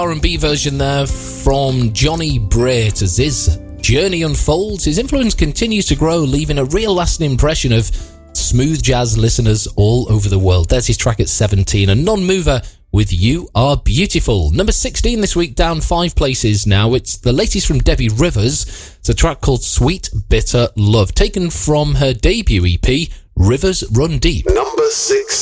R&B version there from Johnny Britt as his journey unfolds. His influence continues to grow, leaving a real lasting impression of smooth jazz listeners all over the world. There's his track at 17, a non-mover with You Are Beautiful. Number 16 this week, down 5 places now. It's the latest from Debbie Rivers. It's a track called Sweet Bitter Love, taken from her debut EP, Rivers Run Deep. Number 16.